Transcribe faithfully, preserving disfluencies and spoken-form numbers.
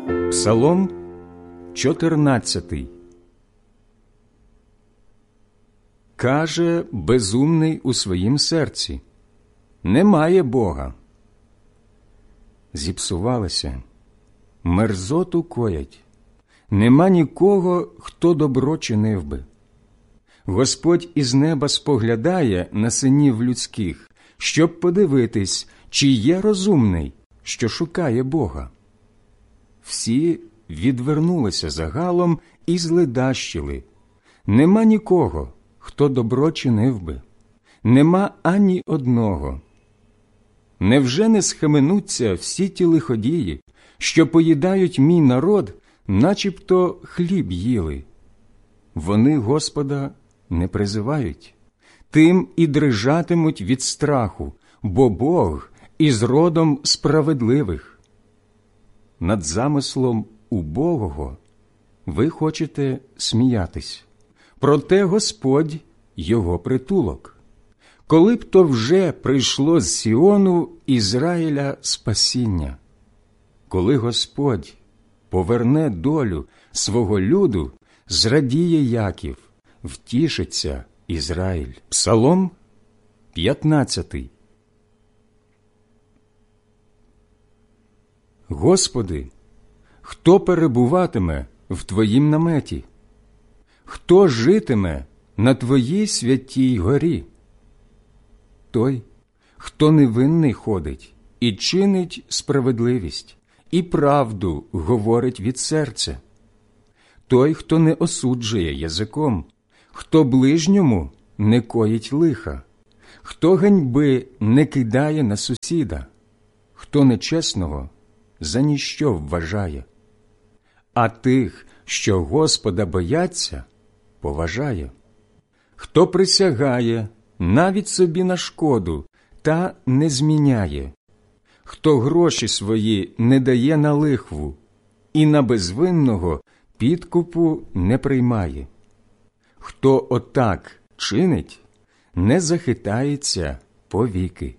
Псалом чотирнадцятий. Каже безумний у своїм серці: немає Бога. Зіпсувалися, мерзоту коять, нема нікого, хто добро чинив би. Господь із неба споглядає на синів людських, щоб подивитись, чи є розумний, що шукає Бога. Всі відвернулися загалом і зледащили. Нема нікого, хто добро чинив би. Нема ані одного. Невже не схаменуться всі ті лиходії, що поїдають мій народ, начебто хліб їли? Вони Господа не призивають, тим і дрижатимуть від страху, бо Бог із родом справедливих. Над замислом убогого ви хочете сміятись, проте Господь його притулок. Коли б то вже прийшло з Сіону Ізраїля спасіння, коли Господь поверне долю свого люду, зрадіє Яків, втішиться Ізраїль. Псалом п'ятнадцятий. Господи, хто перебуватиме в Твоїм наметі? Хто житиме на Твоїй святій горі? Той, хто невинний ходить і чинить справедливість, і правду говорить від серця. Той, хто не осуджує язиком, хто ближньому не коїть лиха, хто ганьби не кидає на сусіда, хто нечесного за ніщо вважає, а тих, що Господа бояться, поважає. Хто присягає навіть собі на шкоду та не зміняє, хто гроші свої не дає на лихву і на безвинного підкупу не приймає, хто отак чинить, не захитається повіки.